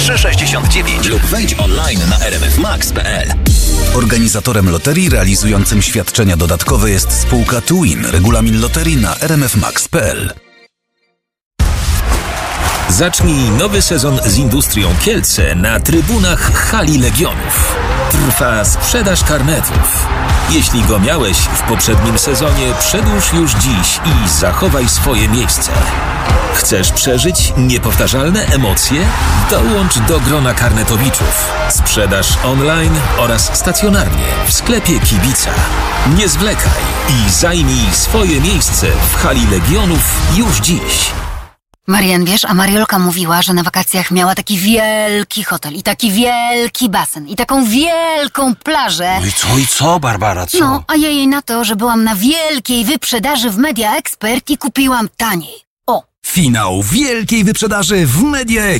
369 lub wejdź online na rmfmax.pl. Organizatorem loterii realizującym świadczenia dodatkowe jest spółka Twin. Regulamin loterii na rmfmax.pl. Zacznij nowy sezon z Industrią Kielce na trybunach Hali Legionów. Trwa sprzedaż karnetów. Jeśli go miałeś w poprzednim sezonie, przedłuż już dziś i zachowaj swoje miejsce. Chcesz przeżyć niepowtarzalne emocje? Dołącz do grona karnetowiczów. Sprzedaż online oraz stacjonarnie w sklepie Kibica. Nie zwlekaj i zajmij swoje miejsce w Hali Legionów już dziś. Marian, wiesz, a Mariolka mówiła, że na wakacjach miała taki wielki hotel i taki wielki basen i taką wielką plażę. No i co, Barbara, co? No, a ja jej na to, że byłam na wielkiej wyprzedaży w Media Expert i kupiłam taniej. O! Finał wielkiej wyprzedaży w Media